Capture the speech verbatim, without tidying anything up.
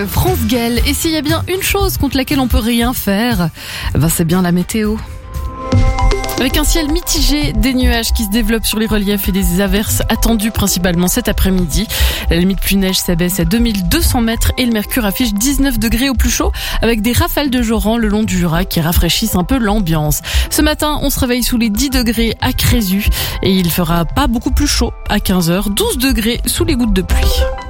France Gall. Et s'il y a bien une chose contre laquelle on peut rien faire, ben c'est bien la météo. Avec un ciel mitigé, des nuages qui se développent sur les reliefs et des averses attendues principalement cet après-midi. La limite pluie-neige s'abaisse à deux mille deux cents mètres et le mercure affiche dix-neuf degrés au plus chaud avec des rafales de Joran le long du Jura qui rafraîchissent un peu l'ambiance. Ce matin, on se réveille sous les dix degrés à Crézu et il fera pas beaucoup plus chaud à quinze heures, douze degrés sous les gouttes de pluie.